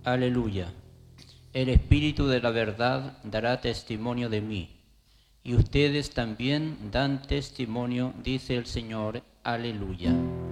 Aleluya. El Espíritu de la verdad dará testimonio de mí, y ustedes también dan testimonio, dice el Señor. Aleluya.